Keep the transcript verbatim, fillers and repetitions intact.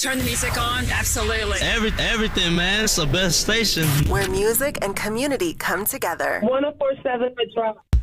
turn the music on. Absolutely. Every, everything, man. It's the best station. Where music and community come together. one oh four point seven The Drop.